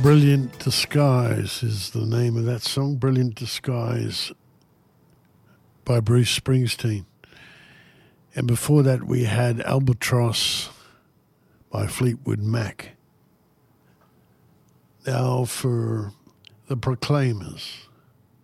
Brilliant Disguise is the name of that song. Brilliant Disguise by Bruce Springsteen. And before that we had Albatross by Fleetwood Mac. Now for the Proclaimers.